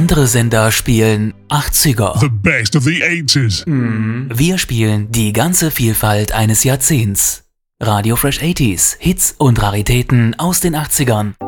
Andere Sender spielen 80er. The best of the 80s. Wir spielen die ganze Vielfalt eines Jahrzehnts. Radio Fresh 80s, Hits und Raritäten aus den 80ern.